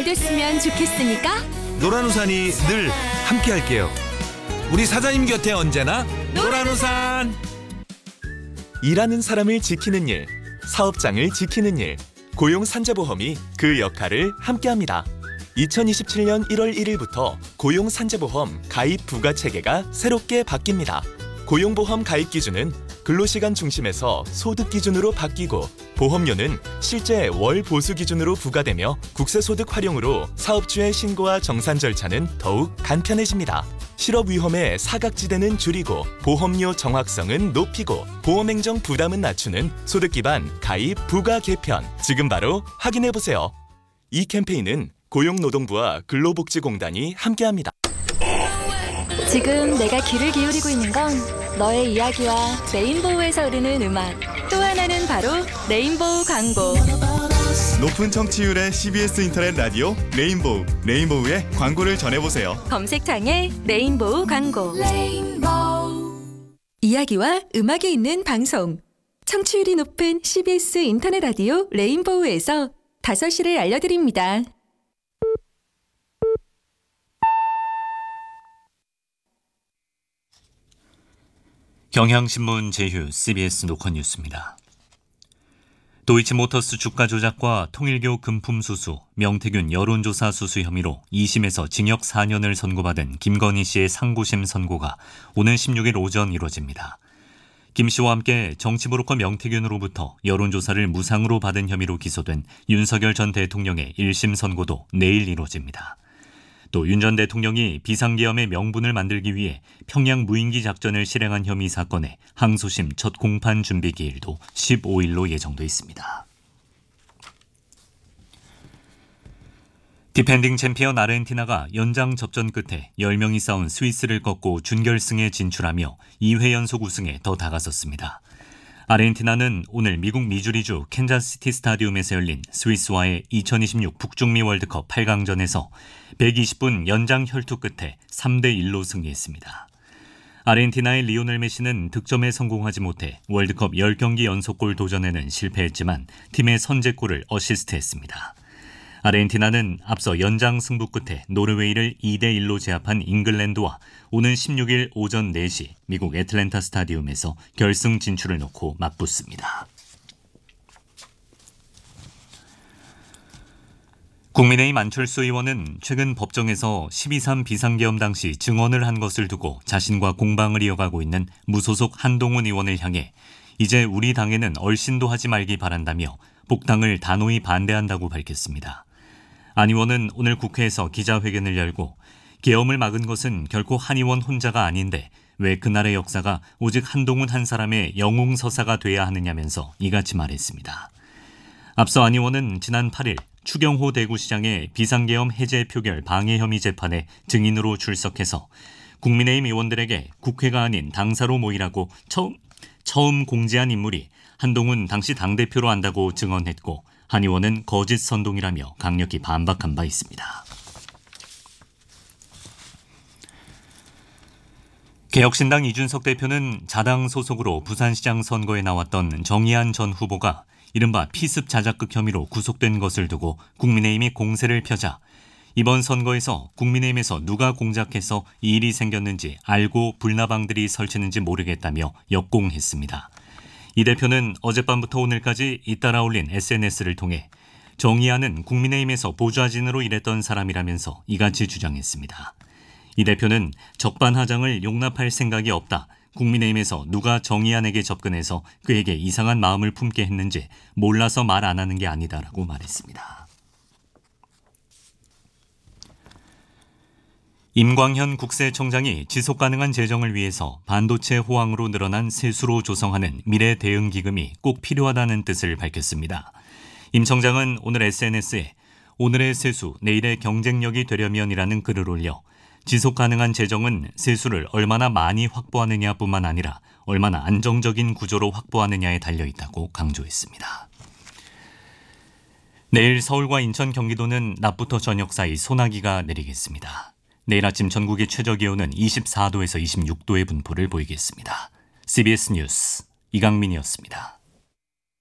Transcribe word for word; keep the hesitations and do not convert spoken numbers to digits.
잘 됐으면 좋겠으니까 노란우산이 늘 함께할게요. 우리 사장님 곁에 언제나 노란우산. 일하는 사람을 지키는 일, 사업장을 지키는 일, 고용산재보험이 그 역할을 함께합니다. 이천이십칠년 일월 일일부터 고용산재보험 가입 부과체계가 새롭게 바뀝니다. 고용보험 가입 기준은 근로시간 중심에서 소득 기준으로 바뀌고 보험료는 실제 월 보수 기준으로 부과되며 국세소득 활용으로 사업주의 신고와 정산 절차는 더욱 간편해집니다. 실업 위험의 사각지대는 줄이고 보험료 정확성은 높이고 보험행정 부담은 낮추는 소득 기반 가입 부과 개편. 지금 바로 확인해보세요. 이 캠페인은 고용노동부와 근로복지공단이 함께합니다. 지금 내가 귀를 기울이고 있는 건 너의 이야기와 레인보우에서 흐르는 음악, 또 하나는 바로 레인보우 광고. 높은 청취율의 씨비에스 인터넷 라디오 레인보우, 레인보우의 광고를 전해보세요. 검색창에 레인보우 광고. 레인보우. 이야기와 음악이 있는 방송. 청취율이 높은 씨비에스 인터넷 라디오 레인보우에서 다섯 시를 알려드립니다. 경향신문 제휴 씨비에스 노컷뉴스입니다. 도이치모터스 주가 조작과 통일교 금품 수수, 명태균 여론조사 수수 혐의로 이심에서 징역 사 년을 선고받은 김건희 씨의 상고심 선고가 오는 십육일 오전 이뤄집니다. 김 씨와 함께 정치브로커 명태균으로부터 여론조사를 무상으로 받은 혐의로 기소된 윤석열 전 대통령의 일심 선고도 내일 이뤄집니다. 또 윤 전 대통령이 비상계엄의 명분을 만들기 위해 평양 무인기 작전을 실행한 혐의 사건의 항소심 첫 공판 준비 기일도 십오일로 예정돼 있습니다. 디펜딩 챔피언 아르헨티나가 연장 접전 끝에 열 명이 싸운 스위스를 꺾고 준결승에 진출하며 이 회 연속 우승에 더 다가섰습니다. 아르헨티나는 오늘 미국 미주리주 캔자스시티 스타디움에서 열린 스위스와의 이천이십육 북중미 월드컵 팔 강전에서 백이십 분 연장 혈투 끝에 삼 대 일로 승리했습니다. 아르헨티나의 리오넬 메시는 득점에 성공하지 못해 월드컵 십 경기 연속골 도전에는 실패했지만 팀의 선제골을 어시스트했습니다. 아르헨티나는 앞서 연장 승부 끝에 노르웨이를 이 대 일로 제압한 잉글랜드와 오는 십육일 오전 네 시 미국 애틀랜타 스타디움에서 결승 진출을 놓고 맞붙습니다. 국민의힘 안철수 의원은 최근 법정에서 십이 삼 비상계엄 당시 증언을 한 것을 두고 자신과 공방을 이어가고 있는 무소속 한동훈 의원을 향해 이제 우리 당에는 얼씬도 하지 말기 바란다며 복당을 단호히 반대한다고 밝혔습니다. 안 의원은 오늘 국회에서 기자회견을 열고 계엄을 막은 것은 결코 한 의원 혼자가 아닌데 왜 그날의 역사가 오직 한동훈 한 사람의 영웅서사가 돼야 하느냐면서 이같이 말했습니다. 앞서 안 의원은 지난 팔일 추경호 대구시장의 비상계엄 해제 표결 방해 혐의 재판에 증인으로 출석해서 국민의힘 의원들에게 국회가 아닌 당사로 모이라고 처음, 처음 공지한 인물이 한동훈 당시 당대표로 한다고 증언했고 한 의원은 거짓 선동이라며 강력히 반박한 바 있습니다. 개혁신당 이준석 대표는 자당 소속으로 부산시장 선거에 나왔던 정의안 전 후보가 이른바 피습 자작극 혐의로 구속된 것을 두고 국민의힘이 공세를 펴자 이번 선거에서 국민의힘에서 누가 공작해서 이 일이 생겼는지 알고 불나방들이 설치는지 모르겠다며 역공했습니다. 이 대표는 어젯밤부터 오늘까지 잇따라 올린 에스엔에스를 통해 정의안은 국민의힘에서 보좌진으로 일했던 사람이라면서 이같이 주장했습니다. 이 대표는 적반하장을 용납할 생각이 없다. 국민의힘에서 누가 정의안에게 접근해서 그에게 이상한 마음을 품게 했는지 몰라서 말 안 하는 게 아니다라고 말했습니다. 임광현 국세청장이 지속가능한 재정을 위해서 반도체 호황으로 늘어난 세수로 조성하는 미래 대응 기금이 꼭 필요하다는 뜻을 밝혔습니다. 임 청장은 오늘 에스엔에스에 오늘의 세수, 내일의 경쟁력이 되려면이라는 글을 올려 지속가능한 재정은 세수를 얼마나 많이 확보하느냐뿐만 아니라 얼마나 안정적인 구조로 확보하느냐에 달려있다고 강조했습니다. 내일 서울과 인천, 경기도는 낮부터 저녁 사이 소나기가 내리겠습니다. 내일 아침 전국의 최저기온은 이십사 도에서 이십육 도의 분포를 보이겠습니다. 씨비에스 뉴스 이강민이었습니다.